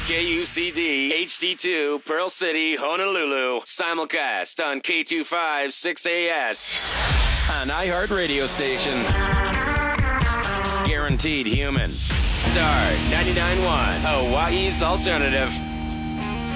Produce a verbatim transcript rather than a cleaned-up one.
K U C D, H D two, Pearl City, Honolulu. Simulcast on K two five six A S. An iHeart radio station. Guaranteed human. Star ninety-nine point one, Hawaii's alternative.